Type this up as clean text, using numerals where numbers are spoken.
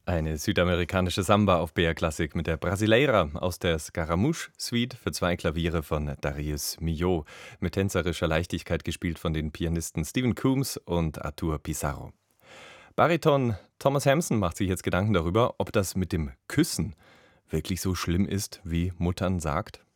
Eine südamerikanische Samba auf BR Klassik mit der Brasileira aus der Scaramouche-Suite für zwei Klaviere von Darius Milhaud, mit tänzerischer Leichtigkeit gespielt von den Pianisten Stephen Coombs und Artur Pizarro. Bariton Thomas Hampson macht sich jetzt Gedanken darüber, ob das mit dem Küssen wirklich so schlimm ist, wie Muttern sagt.